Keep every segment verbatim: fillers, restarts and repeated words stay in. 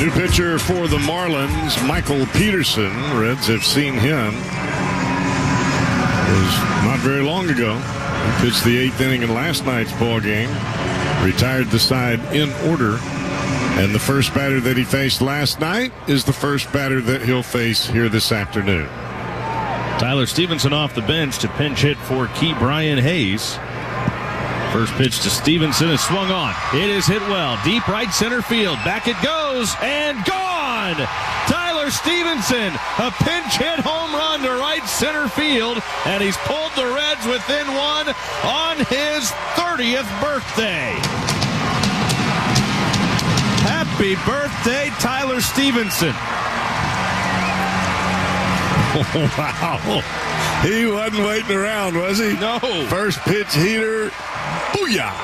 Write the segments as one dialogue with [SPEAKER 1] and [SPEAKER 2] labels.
[SPEAKER 1] New pitcher for the Marlins, Michael Peterson. Reds have seen him. It was not very long ago. He pitched the eighth inning in last night's ball game. Retired the side in order. And the first batter that he faced last night is the first batter that he'll face here this afternoon.
[SPEAKER 2] Tyler Stevenson off the bench to pinch hit for Key Brian Hayes. First pitch to Stevenson is swung on. It is hit well. Deep right center field. Back it goes and gone. Tyler Stevenson, a pinch hit home run to right center field, and he's pulled the Reds within one on his thirtieth birthday. Happy birthday, Tyler Stevenson.
[SPEAKER 1] Wow. He wasn't waiting around, was he?
[SPEAKER 2] No.
[SPEAKER 1] First pitch heater. Booyah.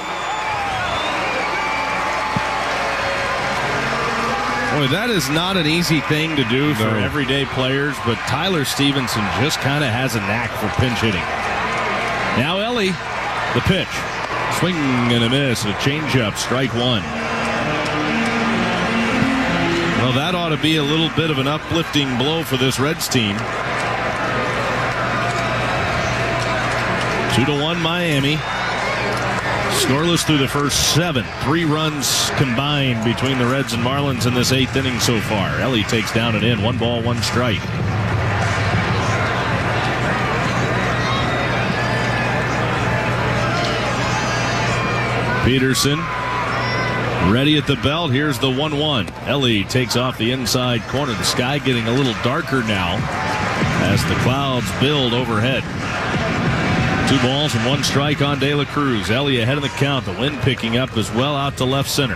[SPEAKER 2] Boy, that is not an easy thing to do for
[SPEAKER 1] No.
[SPEAKER 2] everyday players, but Tyler Stevenson just kind of has a knack for pinch hitting. Now Ellie, the pitch. Swing and a miss, a changeup, strike one. Well, that ought to be a little bit of an uplifting blow for this Reds team. Two to one Miami. Scoreless through the first seven. Three runs combined between the Reds and Marlins in this eighth inning so far. Ellie takes down and in. One ball, one strike. Peterson ready at the belt. Here's the one one. Ellie takes off the inside corner. The sky getting a little darker now as the clouds build overhead. Two balls and one strike on De La Cruz. Ellie ahead of the count. The wind picking up as well out to left center.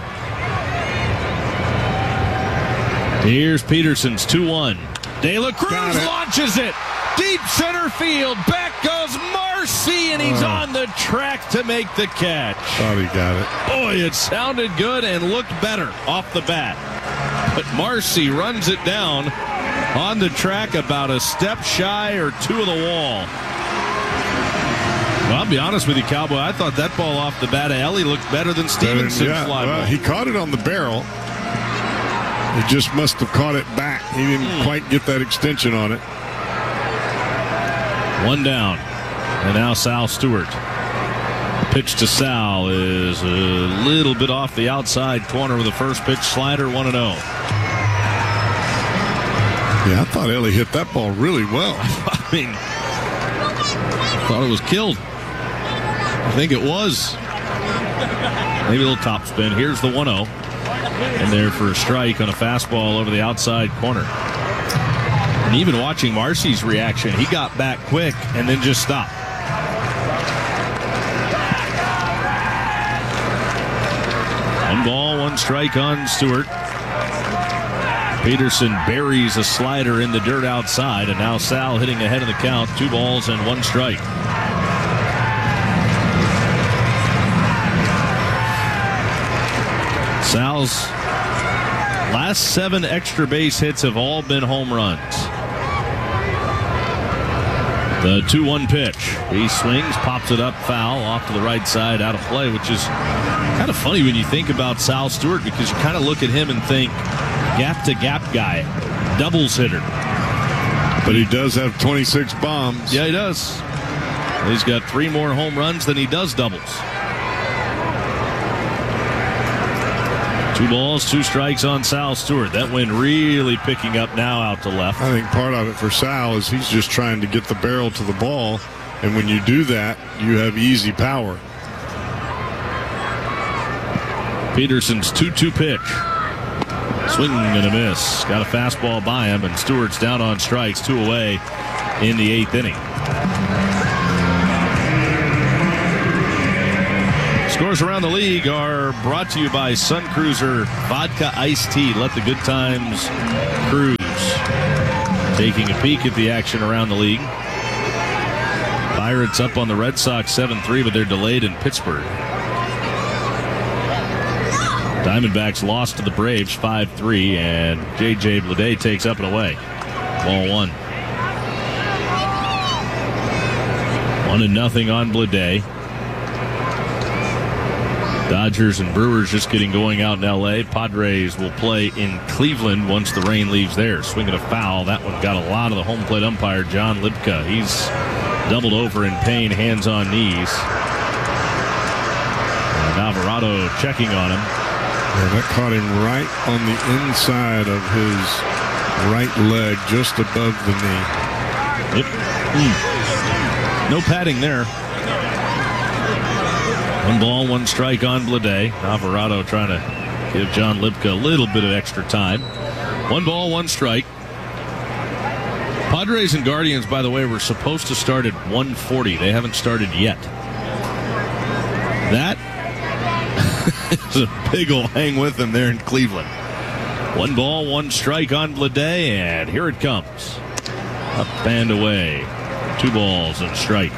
[SPEAKER 2] Here's Peterson's two one. De La Cruz launches it. Deep center field. Back goes Marcy, and he's oh. on the track to make the catch.
[SPEAKER 1] Thought he got it.
[SPEAKER 2] Boy, it sounded good and looked better off the bat. But Marcy runs it down on the track about a step shy or two of the wall. Well, I'll be honest with you, Cowboy. I thought that ball off the bat of Ellie looked better than Stevenson's
[SPEAKER 1] yeah,
[SPEAKER 2] fly
[SPEAKER 1] well,
[SPEAKER 2] ball.
[SPEAKER 1] He caught it on the barrel. He just must have caught it back. He didn't mm. quite get that extension on it.
[SPEAKER 2] One down. And now Sal Stewart. Pitch to Sal is a little bit off the outside corner with a first pitch slider, one and oh.
[SPEAKER 1] Yeah, I thought Ellie hit that ball really well.
[SPEAKER 2] I mean, I thought it was killed. I think it was. Maybe a little top spin. Here's the one oh. And there for a strike on a fastball over the outside corner. And even watching Marcy's reaction, he got back quick and then just stopped. One ball, one strike on Stewart. Peterson buries a slider in the dirt outside, and now Sal hitting ahead of the count. Two balls and one strike. Sal's last seven extra base hits have all been home runs. The two one pitch. He swings, pops it up, foul, off to the right side, out of play, which is kind of funny when you think about Sal Stewart, because you kind of look at him and think gap-to-gap guy, doubles hitter.
[SPEAKER 1] But he does have twenty-six bombs.
[SPEAKER 2] Yeah, he does. He's got three more home runs than he does doubles. Two balls, two strikes on Sal Stewart. That wind really picking up now out to left.
[SPEAKER 1] I think part of it for Sal is he's just trying to get the barrel to the ball, and when you do that, you have easy power.
[SPEAKER 2] Peterson's two two pitch. Swing and a miss. Got a fastball by him, and Stewart's down on strikes, two away in the eighth inning. Scores around the league are brought to you by Sun Cruiser Vodka Iced Tea. Let the good times cruise. Taking a peek at the action around the league. Pirates up on the Red Sox seven three, but they're delayed in Pittsburgh. Diamondbacks lost to the Braves five three, and J J Bleday takes up and away. Ball one. One and nothing on Bleday. Dodgers and Brewers just getting going out in L A. Padres will play in Cleveland once the rain leaves there. Swinging a foul. That one got a lot of the home plate umpire, John Libka. He's doubled over in pain, hands on knees. And Alvarado checking on him.
[SPEAKER 1] Yeah, that caught him right on the inside of his right leg, just above the knee.
[SPEAKER 2] Yep. Mm. No padding there. One ball, one strike on Bleday. Alvarado trying to give John Libka a little bit of extra time. One ball, one strike. Padres and Guardians, by the way, were supposed to start at one forty. They haven't started yet. That is a big ol' hang with them there in Cleveland. One ball, one strike on Bleday, and here it comes. Up and away. Two balls and strike.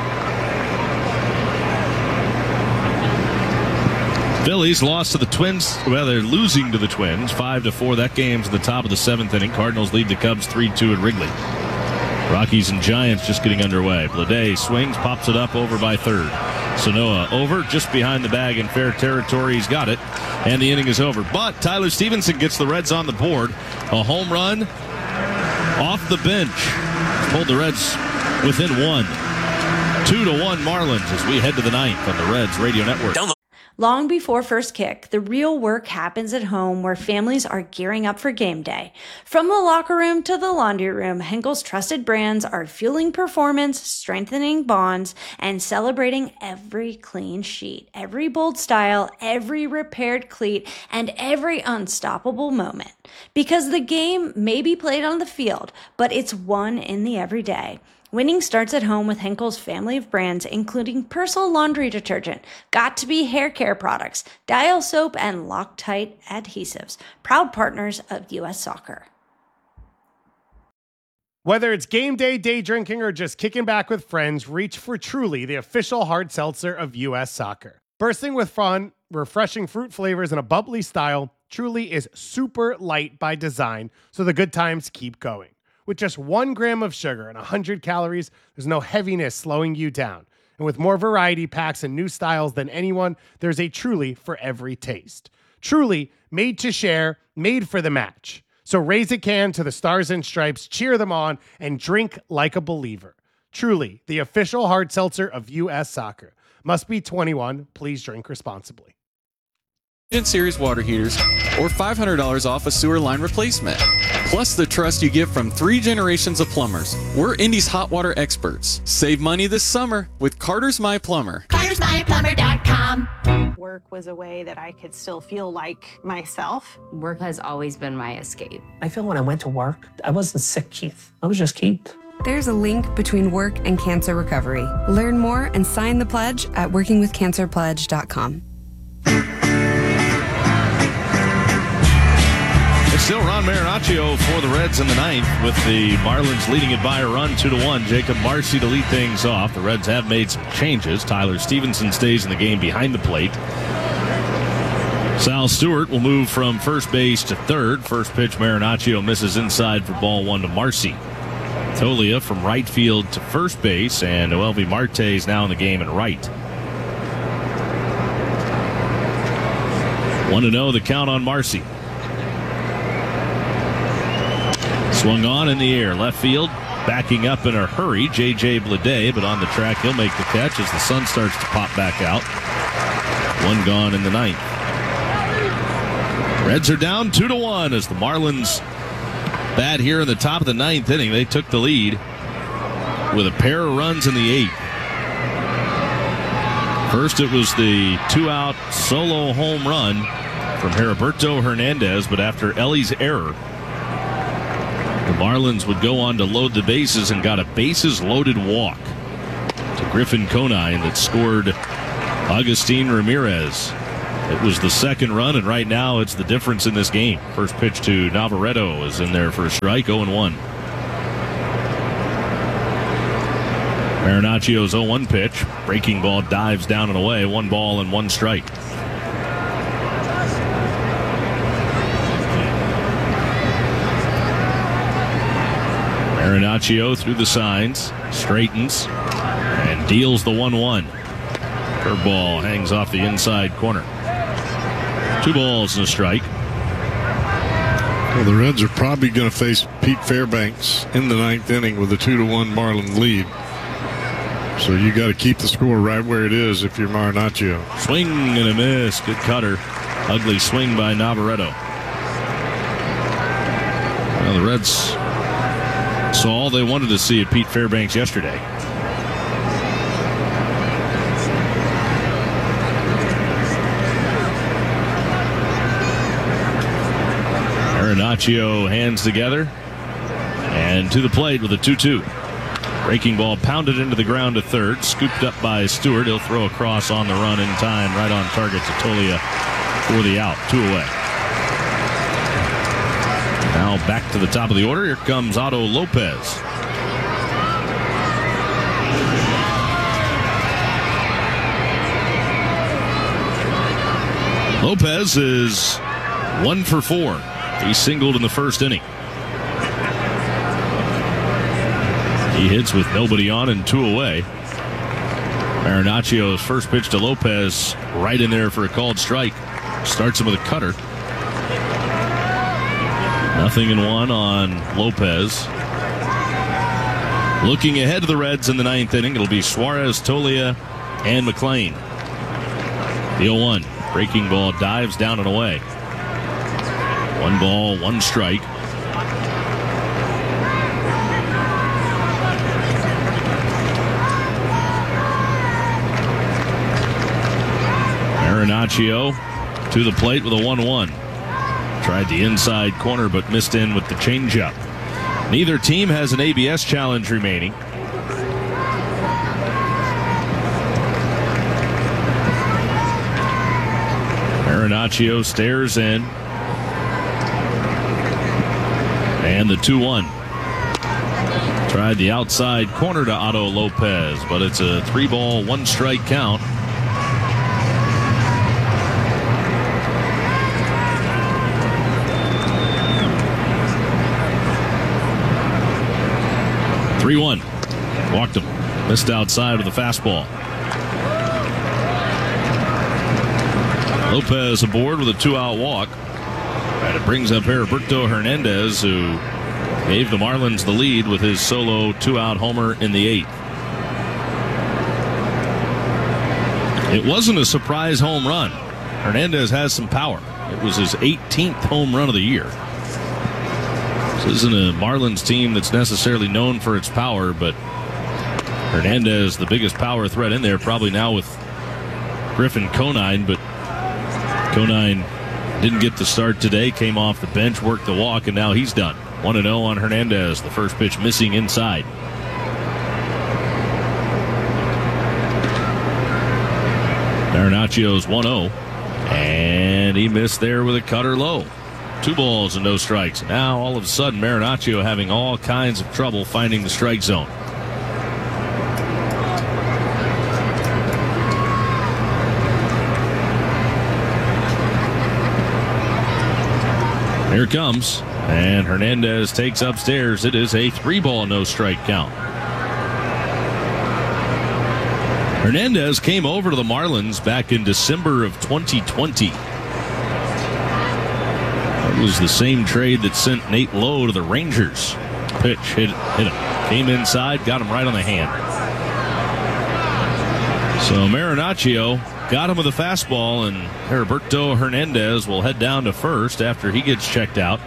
[SPEAKER 2] Phillies lost to the Twins. Well, they're losing to the Twins, five to four. That game's at the top of the seventh inning. Cardinals lead the Cubs three two at Wrigley. Rockies and Giants just getting underway. Bleday swings, pops it up over by third. Sanoa over, just behind the bag in fair territory. He's got it, and the inning is over. But Tyler Stevenson gets the Reds on the board. A home run off the bench. Pulled the Reds within one. Two to one Marlins as we head to the ninth on the Reds Radio Network.
[SPEAKER 3] Long before first kick, the real work happens at home where families are gearing up for game day. From the locker room to the laundry room, Henkel's trusted brands are fueling performance, strengthening bonds, and celebrating every clean sheet, every bold style, every repaired cleat, and every unstoppable moment. Because the game may be played on the field, but it's won in the everyday. Winning starts at home with Henkel's family of brands, including Persil laundry detergent, Got2b hair care products, Dial soap, and Loctite adhesives. Proud partners of U S Soccer.
[SPEAKER 4] Whether it's game day, day drinking, or just kicking back with friends, reach for Truly, the official hard seltzer of U S Soccer. Bursting with fun, refreshing fruit flavors, and a bubbly style, Truly is super light by design, so the good times keep going. With just one gram of sugar and one hundred calories, there's no heaviness slowing you down. And with more variety packs and new styles than anyone, there's a Truly for every taste. Truly, made to share, made for the match. So raise a can to the Stars and Stripes, cheer them on, and drink like a believer. Truly, the official hard seltzer of U S Soccer. Must be twenty-one. Please drink responsibly.
[SPEAKER 5] Series water heaters, or five hundred dollars off a sewer line replacement. Plus the trust you get from three generations of plumbers. We're Indy's hot water experts. Save money this summer with Carter's My Plumber.
[SPEAKER 6] Carter's My Plumber dot com.
[SPEAKER 7] Work was a way that I could still feel like myself.
[SPEAKER 8] Work has always been my escape.
[SPEAKER 9] I feel when I went to work, I wasn't sick, Keith. I was just Keith.
[SPEAKER 10] There's a link between work and cancer recovery. Learn more and sign the pledge at working with cancer pledge dot com.
[SPEAKER 2] It's still Ron Marinaccio for the Reds in the ninth, with the Marlins leading it by a run, two to one. Jacob Marcy to lead things off. The Reds have made some changes. Tyler Stevenson stays in the game behind the plate. Sal Stewart will move from first base to third. First pitch, Marinaccio misses inside for ball one to Marcy. Tolia from right field to first base, and Noelvi Marte is now in the game at right. one to oh the count on Marcy. Swung on in the air, left field, backing up in a hurry, J J Bleday, but on the track he'll make the catch as the sun starts to pop back out. One gone in the ninth. Reds are down two to one as the Marlins bat here in the top of the ninth inning. They took the lead with a pair of runs in the eighth. First it was the two-out solo home run from Heriberto Hernandez, but after Ellie's error, the Marlins would go on to load the bases and got a bases-loaded walk to Griffin Conine that scored Agustin Ramirez. It was the second run, and right now it's the difference in this game. First pitch to Navarreto is in there for a strike, oh and one. Marinaccio's oh one pitch. Breaking ball dives down and away. One ball and one strike. Marinaccio through the signs, straightens, and deals the one one. Curveball hangs off the inside corner. Two balls and a strike.
[SPEAKER 1] Well, the Reds are probably going to face Pete Fairbanks in the ninth inning with a two to one Marlin lead. So you got to keep the score right where it is if you're Marinaccio.
[SPEAKER 2] Swing and a miss. Good cutter. Ugly swing by Navarreto. Well, the Reds saw all they wanted to see at Pete Fairbanks yesterday. Marinaccio hands together and to the plate with a two two. Breaking ball pounded into the ground to third, scooped up by Stewart. He'll throw across on the run in time, right on target to Tolia for the out. Two away. Now back to the top of the order. Here comes Otto Lopez. Lopez is one for four. He singled in the first inning. He hits with nobody on and two away. Marinaccio's first pitch to Lopez, right in there for a called strike. Starts him with a cutter. Nothing in one on Lopez. Looking ahead to the Reds in the ninth inning, it'll be Suarez, Tolia, and McLean. The oh one. Breaking ball dives down and away. One ball, one strike. Marinaccio to the plate with a one one. Tried the inside corner but missed in with the changeup. Neither team has an A B S challenge remaining. Marinaccio stares in. And the two one. Tried the outside corner to Otto Lopez, but it's a three ball, one strike count. three one. Walked him. Missed outside with a fastball. Lopez aboard with a two-out walk. And it brings up Heriberto Hernandez, who gave the Marlins the lead with his solo two-out homer in the eighth. It wasn't a surprise home run. Hernandez has some power. It was his eighteenth home run of the year. This isn't a Marlins team that's necessarily known for its power, but Hernandez, the biggest power threat in there, probably now with Griffin Conine, but Conine didn't get the start today, came off the bench, worked the walk, and now he's done. one and oh on Hernandez, the first pitch missing inside. Marinaccio's one oh, and he missed there with a cutter low. Two balls and no strikes. Now, all of a sudden, Marinaccio having all kinds of trouble finding the strike zone. Here it comes, and Hernandez takes upstairs. It is a three ball, no strike count. Hernandez came over to the Marlins back in December of twenty twenty. That was the same trade that sent Nate Lowe to the Rangers. Pitch hit, hit him. Came inside, got him right on the hand. So Marinaccio got him with a fastball, and Heriberto Hernandez will head down to first after he gets checked out.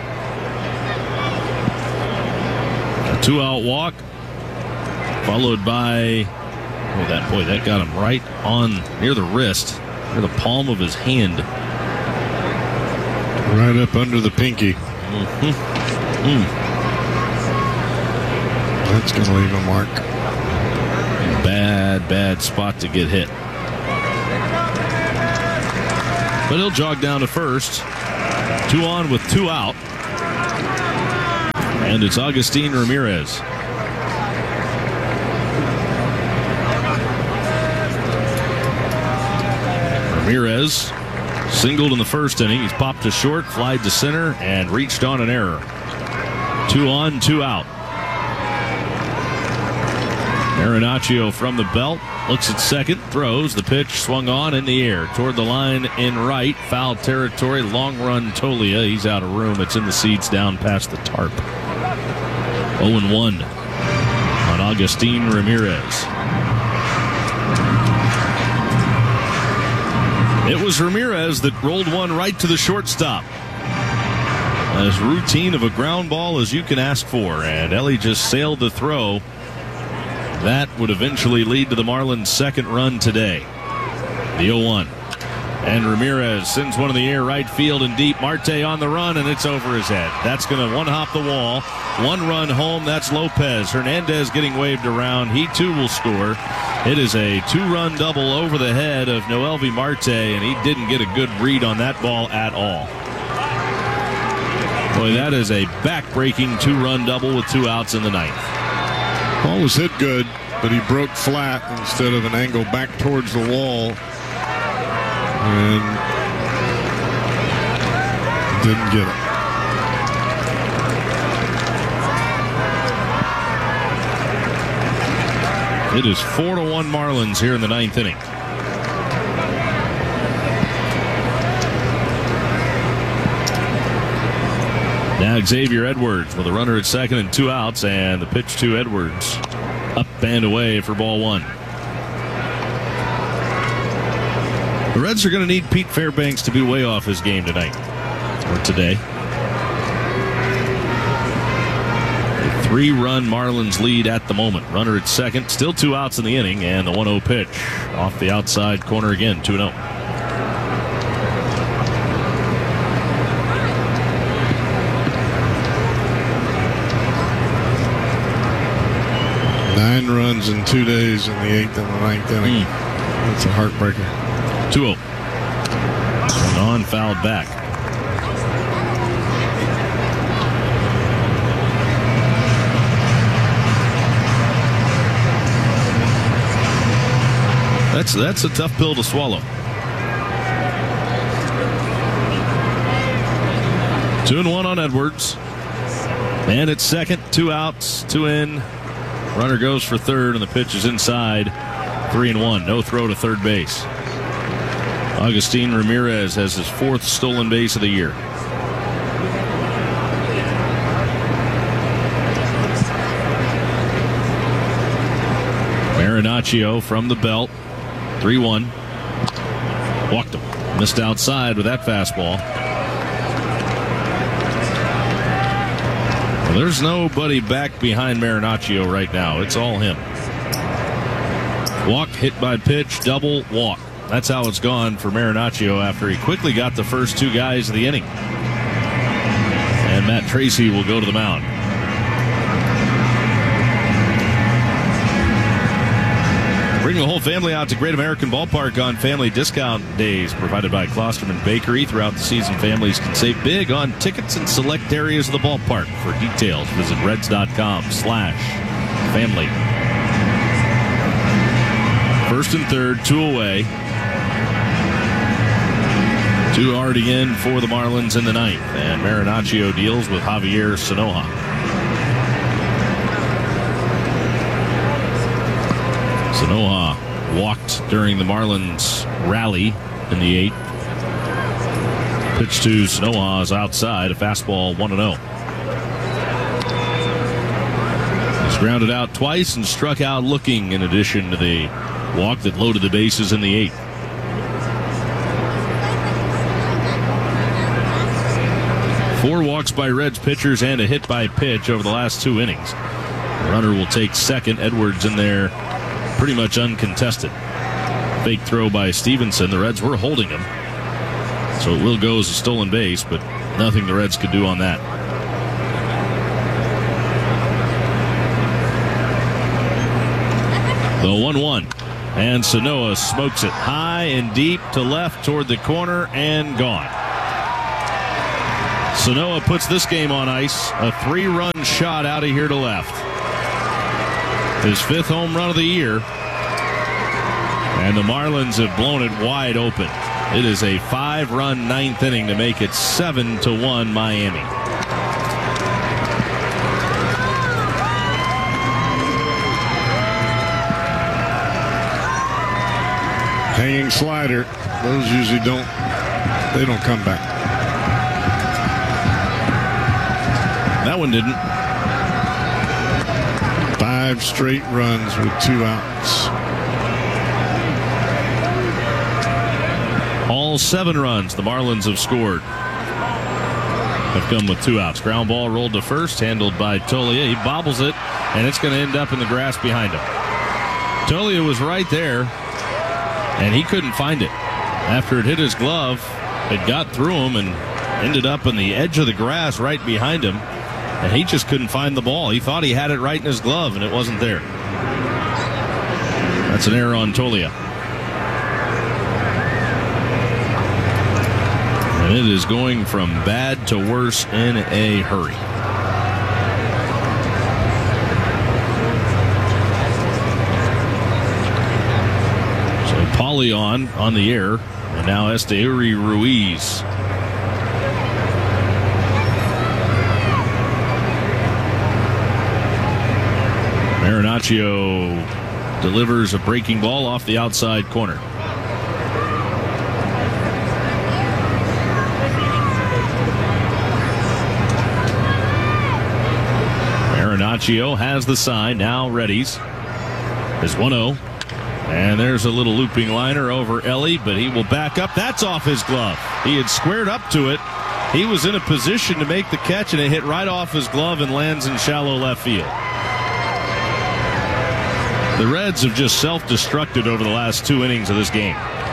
[SPEAKER 2] A two-out walk, followed by, oh, that boy, that got him right on near the wrist, near the palm of his hand.
[SPEAKER 1] Right up under the pinky.
[SPEAKER 2] Mm-hmm. Mm.
[SPEAKER 1] That's going to leave a mark.
[SPEAKER 2] Bad, bad spot to get hit. But he'll jog down to first. Two on with two out. And it's Agustin Ramirez. Ramirez singled in the first inning. He's popped to short, flied to center, and reached on an error. Two on, two out. Marinaccio from the belt looks at second, throws. The pitch swung on in the air toward the line in right. Foul territory, long run Tolia. He's out of room. It's in the seats down past the tarp. oh and one on Agustin Ramirez. It was Ramirez that rolled one right to the shortstop. As routine of a ground ball as you can ask for, and Ellie just sailed the throw. That would eventually lead to the Marlins' second run today. The oh one. And Ramirez sends one in the air, right field and deep. Marte on the run, and it's over his head. That's going to one-hop the wall. One run home, that's Lopez. Hernandez getting waved around. He, too, will score. It is a two-run double over the head of Noelvi Marte, and he didn't get a good read on that ball at all. Boy, that is a back-breaking two-run double with two outs in the ninth.
[SPEAKER 1] Ball was hit good, but he broke flat instead of an angle back towards the wall. And didn't get
[SPEAKER 2] it. It is four to one Marlins here in the ninth inning. Now Xavier Edwards with a runner at second and two outs, and the pitch to Edwards up and away for ball one. The Reds are going to need Pete Fairbanks to be way off his game tonight, or today. A three-run Marlins lead at the moment. Runner at second, still two outs in the inning, and the one oh pitch off the outside corner again, two and oh.
[SPEAKER 1] Nine runs in two days in the eighth and the ninth inning. Mm. That's a heartbreaker.
[SPEAKER 2] two oh. Swung on, fouled back. That's that's a tough pill to swallow. Two and one on Edwards. And at second, two outs, two in. Runner goes for third, and the pitch is inside. Three and one. No throw to third base. Agustin Ramirez has his fourth stolen base of the year. Marinaccio from the belt. three one. Walked him. Missed outside with that fastball. Well, there's nobody back behind Marinaccio right now. It's all him. Walk, hit by pitch, double, walk. That's how it's gone for Marinaccio after he quickly got the first two guys of the inning. And Matt Tracy will go to the mound. Bring the whole family out to Great American Ballpark on family discount days provided by Klosterman Bakery. Throughout the season, families can save big on tickets in select areas of the ballpark. For details, visit reds.com slash family. First and third, two away. Two already in for the Marlins in the ninth. And Marinaccio deals with Javier Sanoja. Sanoja walked during the Marlins rally in the eighth. Pitch to Sanoja is outside, a fastball one and oh. He's grounded out twice and struck out looking in addition to the walk that loaded the bases in the eighth. Four walks by Reds pitchers and a hit by pitch over the last two innings. The runner will take second. Edwards in there pretty much uncontested. Fake throw by Stevenson. The Reds were holding him. So it will go as a stolen base, but nothing the Reds could do on that. The one one. And Sanoja smokes it high and deep to left toward the corner and gone. Sanoja puts this game on ice. A three-run shot out of here to left. His fifth home run of the year. And the Marlins have blown it wide open. It is a five-run ninth inning to make it seven to one Miami.
[SPEAKER 1] Hanging slider. Those usually don't, they don't come back.
[SPEAKER 2] That one didn't.
[SPEAKER 1] Five straight runs with two outs.
[SPEAKER 2] All seven runs the Marlins have scored have come with two outs. Ground ball rolled to first, handled by Tolia. He bobbles it, and it's going to end up in the grass behind him. Tolia was right there, and he couldn't find it. After it hit his glove, it got through him and ended up in the edge of the grass right behind him, and he just couldn't find the ball. He thought he had it right in his glove, and it wasn't there. That's an error on Tolia. And it is going from bad to worse in a hurry. So Pauly on, on the air, and now Esteury Ruiz. Marinaccio delivers a breaking ball off the outside corner. Marinaccio has the sign, now readies. Is one oh. And there's a little looping liner over Ellie, but he will back up. That's off his glove. He had squared up to it. He was in a position to make the catch, and it hit right off his glove and lands in shallow left field. The Reds have just self-destructed over the last two innings of this game.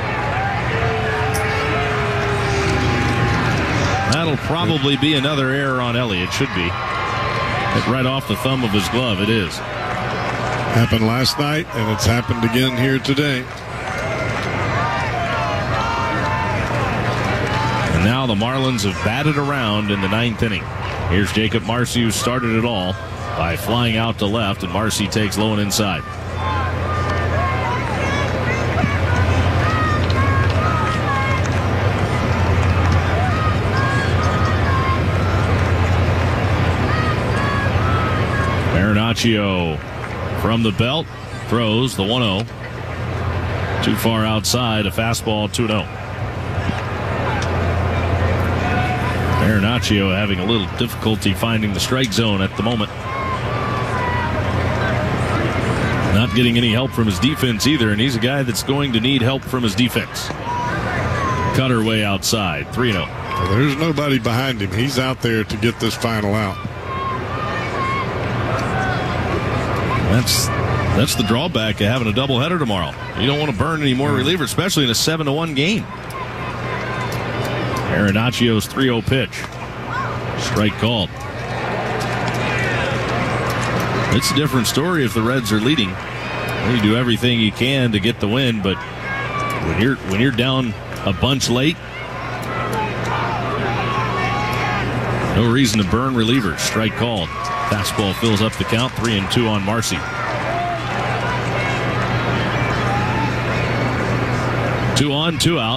[SPEAKER 2] That'll probably be another error on Ellie. It should be. Hit right off the thumb of his glove. It is.
[SPEAKER 1] Happened last night, and it's happened again here today.
[SPEAKER 2] And now the Marlins have batted around in the ninth inning. Here's Jacob Marcy, who started it all by flying out to left, and Marcy takes low and inside. Marinaccio from the belt throws the one oh. Too far outside, a fastball, two oh. Marinaccio having a little difficulty finding the strike zone at the moment. Not getting any help from his defense either, and he's a guy that's going to need help from his defense. Cutter way outside, three oh.
[SPEAKER 1] Well, there's nobody behind him. He's out there to get this final out.
[SPEAKER 2] That's that's the drawback of having a doubleheader tomorrow. You don't want to burn any more relievers, especially in a seven to one game. Marinaccio's three oh pitch. Strike called. It's a different story if the Reds are leading. You do everything you can to get the win, but when you're when you're down a bunch late, no reason to burn relievers. Strike called. Fastball fills up the count, three and two on Marcy. Two on, two out.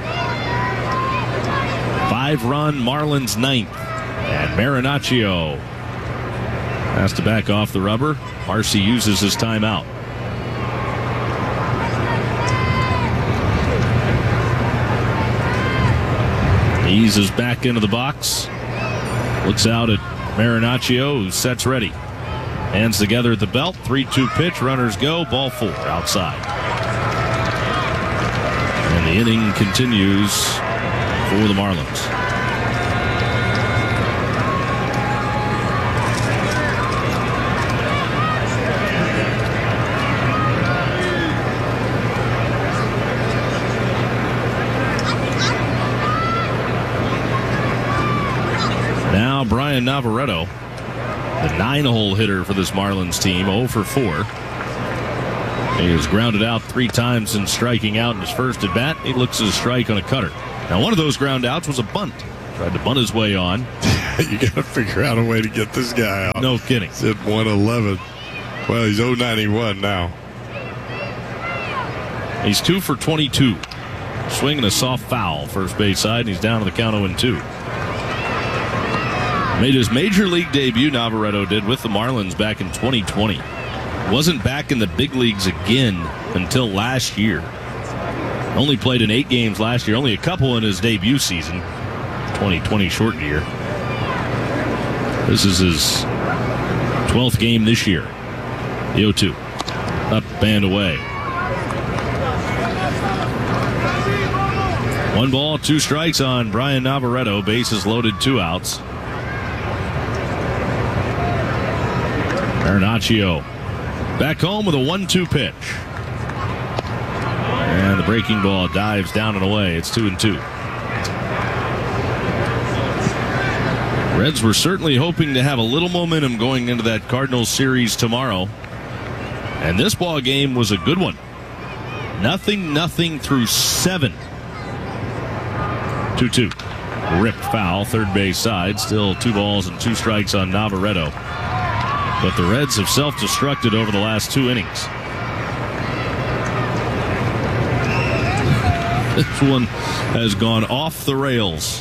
[SPEAKER 2] Five-run Marlins ninth. And Marinaccio has to back off the rubber. Marcy uses his timeout. Eases back into the box. Looks out at Marinaccio, who sets ready. Hands together at the belt. three two pitch. Runners go. Ball four outside. And the inning continues for the Marlins. Now Brian Navarreto, the nine-hole hitter for this Marlins team, oh for four. He has grounded out three times since striking out in his first at-bat. He looks at a strike on a cutter. Now, one of those ground outs was a bunt. Tried to bunt his way on.
[SPEAKER 1] You got to figure out a way to get this guy out.
[SPEAKER 2] No kidding.
[SPEAKER 1] He's at one eleven. Well, he's oh ninety-one now.
[SPEAKER 2] He's two for twenty-two. Swinging a soft foul first base side, and he's down to the count oh and two. Made his major league debut, Navarreto did, with the Marlins back in twenty twenty. Wasn't back in the big leagues again until last year. Only played in eight games last year, only a couple in his debut season. twenty twenty shortened year. This is his twelfth game this year. The oh two. Up and away. One ball, two strikes on Brian Navarreto. Bases loaded, two outs. Marinaccio back home with a one two pitch. And the breaking ball dives down and away. It's two and two. Reds were certainly hoping to have a little momentum going into that Cardinals series tomorrow. And this ball game was a good one. Nothing, nothing through seven. two two. Ripped foul, third base side. Still two balls and two strikes on Navarreto. But the Reds have self-destructed over the last two innings. This one has gone off the rails.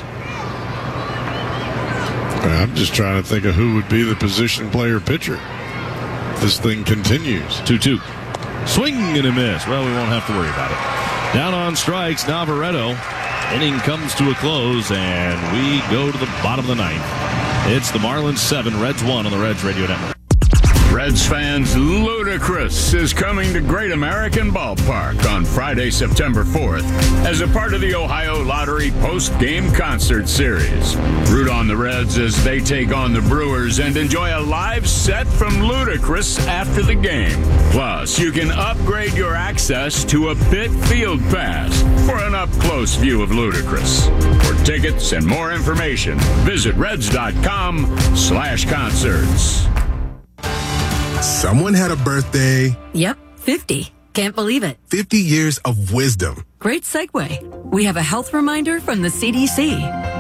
[SPEAKER 1] I'm just trying to think of who would be the position player pitcher. This thing continues.
[SPEAKER 2] two two. Swing and a miss. Well, we won't have to worry about it. Down on strikes, Navarreto. Inning comes to a close, and we go to the bottom of the ninth. It's the Marlins seven, Reds one on the Reds Radio Network.
[SPEAKER 11] Reds fans, Ludacris is coming to Great American Ballpark on Friday, September fourth as a part of the Ohio Lottery post-game concert series. Root on the Reds as they take on the Brewers and enjoy a live set from Ludacris after the game. Plus, you can upgrade your access to a Pit Field Pass for an up-close view of Ludacris. For tickets and more information, visit reds.com slash concerts.
[SPEAKER 12] Someone had a birthday.
[SPEAKER 13] Yep, fifty. Can't believe it.
[SPEAKER 12] fifty years of wisdom.
[SPEAKER 13] Great segue. We have a health reminder from the C D C.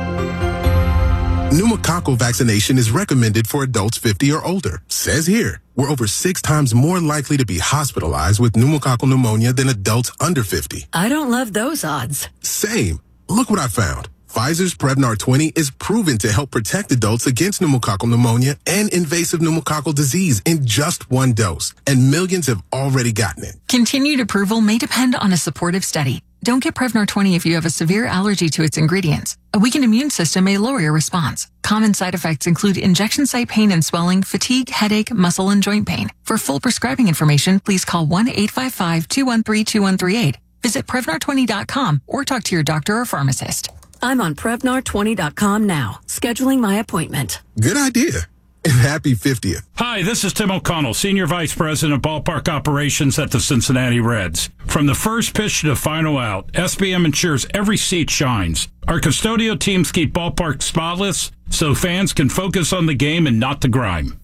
[SPEAKER 12] Pneumococcal vaccination is recommended for adults fifty or older. Says here, we're over six times more likely to be hospitalized with pneumococcal pneumonia than adults under fifty.
[SPEAKER 13] I don't love those odds.
[SPEAKER 12] Same. Look what I found. Pfizer's Prevnar twenty is proven to help protect adults against pneumococcal pneumonia and invasive pneumococcal disease in just one dose, and millions have already gotten it.
[SPEAKER 14] Continued approval may depend on a supportive study. Don't get Prevnar twenty if you have a severe allergy to its ingredients. A weakened immune system may lower your response. Common side effects include injection site pain and swelling, fatigue, headache, muscle, and joint pain. For full prescribing information, please call one eight five five, two one three, two one three eight. Visit Prevnar twenty dot com or talk to your doctor or pharmacist.
[SPEAKER 13] I'm on Prevnar twenty dot com now, scheduling my appointment.
[SPEAKER 12] Good idea. And happy fiftieth.
[SPEAKER 15] Hi, this is Tim O'Connell, Senior Vice President of Ballpark Operations at the Cincinnati Reds. From the first pitch to the final out, S B M ensures every seat shines. Our custodial teams keep ballpark spotless so fans can focus on the game and not the grime.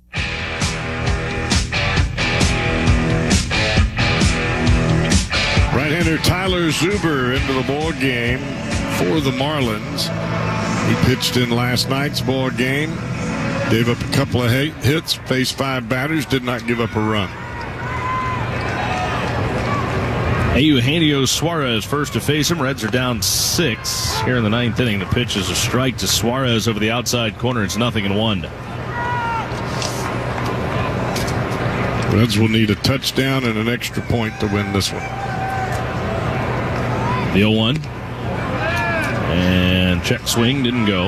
[SPEAKER 1] Right-hander Tyler Zuber into the ball game for the Marlins. He pitched in last night's ball game. Gave up a couple of hits, faced five batters, did not give up a run.
[SPEAKER 2] Eugenio Suarez first to face him. Reds are down six here in the ninth inning. The pitch is a strike to Suarez over the outside corner. It's nothing and one.
[SPEAKER 1] Reds will need a touchdown and an extra point to win this one.
[SPEAKER 2] The oh one. And check swing, didn't go.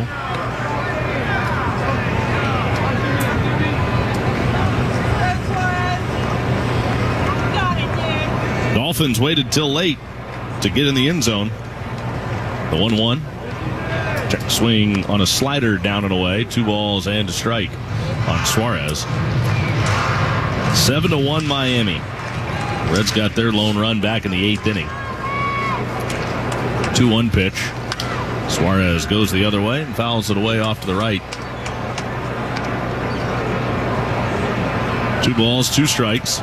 [SPEAKER 2] Dolphins waited till late to get in the end zone. The one one. Check swing on a slider down and away. Two balls and a strike on Suarez. Seven to one Miami. Reds got their lone run back in the eighth inning. two one pitch. Suarez goes the other way and fouls it away off to the right. Two balls, two strikes.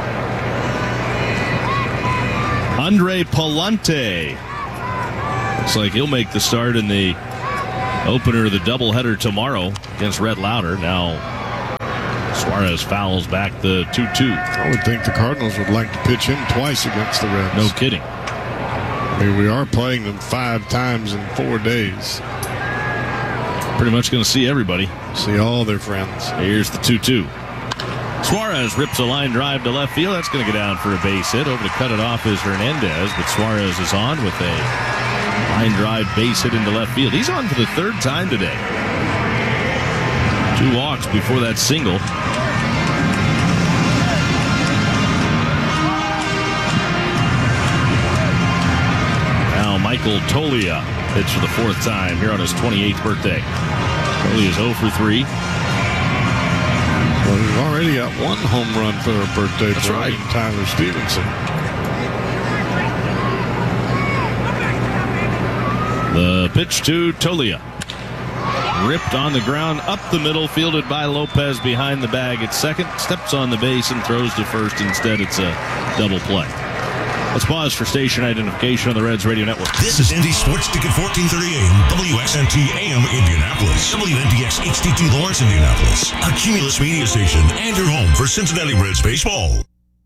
[SPEAKER 2] Andre Palante. Looks like he'll make the start in the opener of the doubleheader tomorrow against Rhett Lauder. Now Suarez fouls back the two two.
[SPEAKER 1] I would think the Cardinals would like to pitch him twice against the Reds.
[SPEAKER 2] No kidding.
[SPEAKER 1] I mean, we are playing them five times in four days.
[SPEAKER 2] Pretty much going to see everybody.
[SPEAKER 1] See all their friends.
[SPEAKER 2] Here's the two two. Suarez rips a line drive to left field. That's going to go down for a base hit. Over to cut it off is Hernandez, but Suarez is on with a line drive base hit into left field. He's on for the third time today. Two walks before that single. Now Michael Toglia hits for the fourth time here on his twenty-eighth birthday. Toglia is oh for three.
[SPEAKER 1] Well, we've already got one home run for a birthday.
[SPEAKER 2] That's right.
[SPEAKER 1] Tyler Stevenson.
[SPEAKER 2] The pitch to Toglia. Ripped on the ground, up the middle, fielded by Lopez behind the bag at second. Steps on the base and throws to first. Instead, it's a double play. Let's pause for station identification on the Reds Radio Network.
[SPEAKER 16] This is Indy Sports Ticket fourteen thirty A M, W X N T A M Indianapolis, W N D X H D T Lawrence, Indianapolis, a Cumulus media station, and your home for Cincinnati Reds baseball.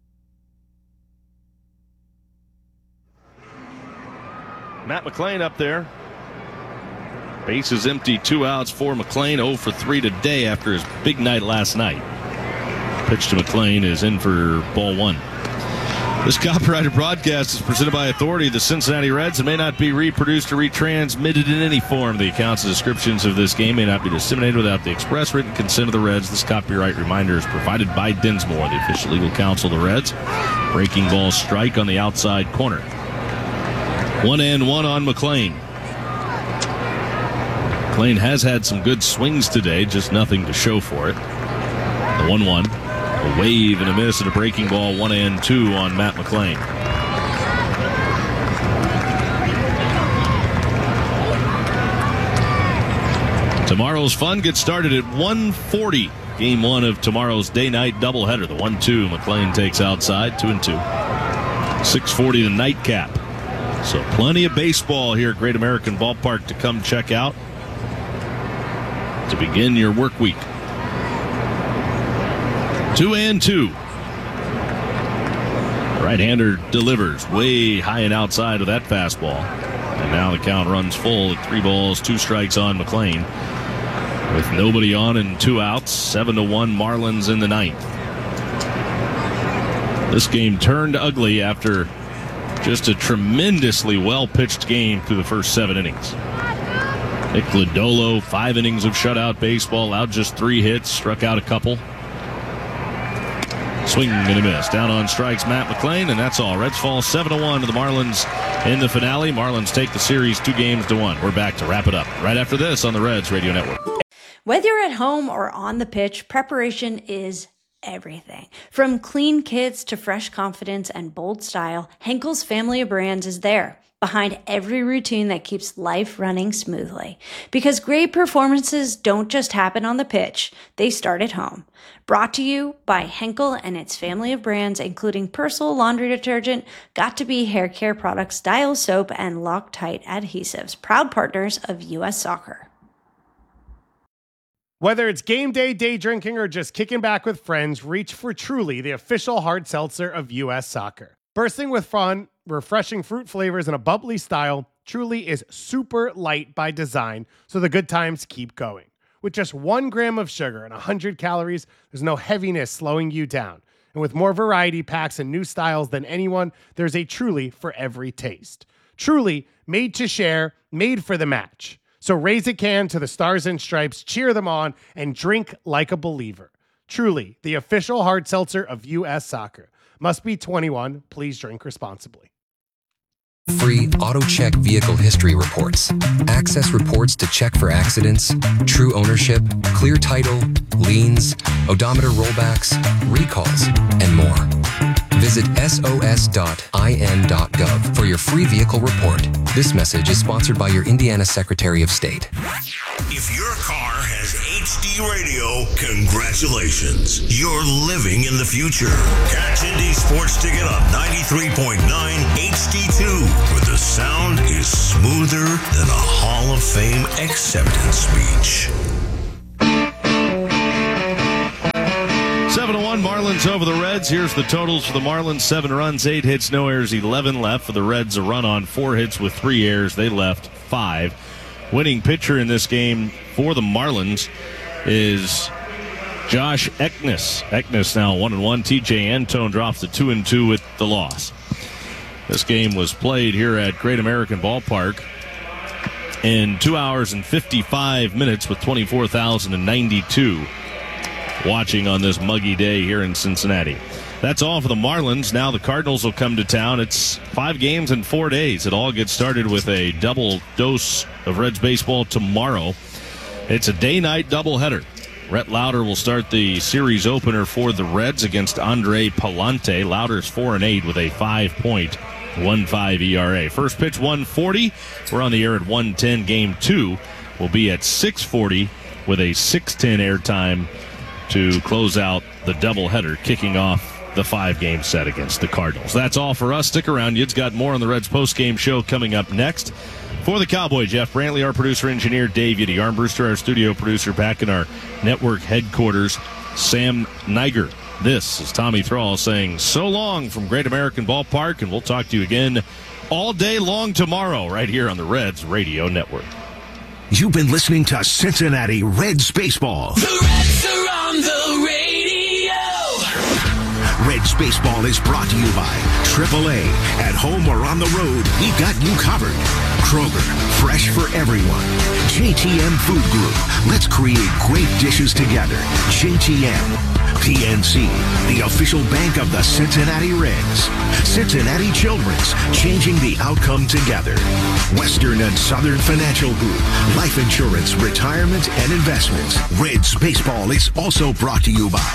[SPEAKER 2] Matt McLain up there. Base is empty, two outs for McLain, oh for three today after his big night last night. Pitch to McLain is in for ball one. This copyrighted broadcast is presented by authority of the Cincinnati Reds and may not be reproduced or retransmitted in any form. The accounts and descriptions of this game may not be disseminated without the express written consent of the Reds. This copyright reminder is provided by Dinsmore, the official legal counsel of the Reds. Breaking ball strike on the outside corner. One and one on McLain. McLain has had some good swings today, just nothing to show for it. The one one. A wave and a miss and a breaking ball, one and two on Matt McLain. Tomorrow's fun gets started at one forty. Game one of tomorrow's day-night doubleheader. The one two, McLain takes outside, two and two. six forty the nightcap. So plenty of baseball here at Great American Ballpark to come check out to begin your work week. Two and two. Right-hander delivers way high and outside of that fastball. And now the count runs full at three balls, two strikes on McLain. With nobody on and two outs, seven to one Marlins in the ninth. This game turned ugly after just a tremendously well-pitched game through the first seven innings. Nick Lodolo, five innings of shutout baseball, allowed just three hits, struck out a couple. Swing and a miss. Down on strikes, Matt McLain, and that's all. Reds fall seven to one to the Marlins in the finale. Marlins take the series two games to one. We're back to wrap it up right after this on the Reds Radio Network.
[SPEAKER 3] Whether you're at home or on the pitch, preparation is everything. From clean kits to fresh confidence and bold style, Henkel's family of brands is there, behind every routine that keeps life running smoothly. Because great performances don't just happen on the pitch, they start at home. Brought to you by Henkel and its family of brands, including Persil laundry detergent, Got2b hair care products, Dial soap, and Loctite adhesives, proud partners of U S Soccer.
[SPEAKER 4] Whether it's game day, day drinking, or just kicking back with friends, reach for Truly, the official hard seltzer of U S Soccer. Bursting with fun, refreshing fruit flavors, and a bubbly style, Truly is super light by design, so the good times keep going. With just one gram of sugar and one hundred calories, there's no heaviness slowing you down. And with more variety packs and new styles than anyone, there's a Truly for every taste. Truly, made to share, made for the match. So raise a can to the Stars and Stripes, cheer them on, and drink like a believer. Truly, the official hard seltzer of U S Soccer. Must be twenty-one. Please drink responsibly.
[SPEAKER 17] Free AutoCheck vehicle history reports. Access reports to check for accidents, true ownership, clear title, liens, odometer rollbacks, recalls, and more. Visit S O S dot I N dot gov for your free vehicle report. This message is sponsored by your Indiana Secretary of State.
[SPEAKER 16] If your car has H D radio, congratulations. You're living in the future. Catch Indy Sports Ticket on ninety-three point nine H D two, where the sound is smoother than a Hall of Fame acceptance speech.
[SPEAKER 2] seven to one Marlins over the Reds. Here's the totals for the Marlins. Seven runs, eight hits, no errors, eleven left. For the Reds, a run on four hits with three errors. They left five. Winning pitcher in this game for the Marlins is Josh Eknes. Eknes now one and one. T J Antone drops to two and two with the loss. This game was played here at Great American Ballpark in two hours and fifty-five minutes with twenty-four thousand ninety-two watching on this muggy day here in Cincinnati. That's all for the Marlins. Now the Cardinals will come to town. It's five games in four days. It all gets started with a double dose of Reds baseball tomorrow. It's a day-night doubleheader. Rhett Lauder will start the series opener for the Reds against Andre Palante. Lauder's four and eight with a five point one five E R A. First pitch one forty. We're on the air at one ten. Game two will be at six forty with a six ten airtime to close out the doubleheader, kicking off the five-game set against the Cardinals. That's all for us. Stick around. You've got more on the Reds post-game show coming up next. For the Cowboy, Jeff Brantley, our producer-engineer, Dave Yiddy, Armbruster, our studio producer, back in our network headquarters, Sam Niger. This is Tommy Thrall saying so long from Great American Ballpark, and we'll talk to you again all day long tomorrow right here on the Reds Radio Network.
[SPEAKER 16] You've been listening to Cincinnati Reds Baseball.
[SPEAKER 6] The Reds are on the radio.
[SPEAKER 16] Reds Baseball is brought to you by triple A. At home or on the road, we've got you covered. Kroger, fresh for everyone. J T M Food Group, let's create great dishes together. J T M. P N C, the official bank of the Cincinnati Reds. Cincinnati Children's, changing the outcome together. Western and Southern Financial Group, life insurance, retirement, and investments. Reds Baseball is also brought to you by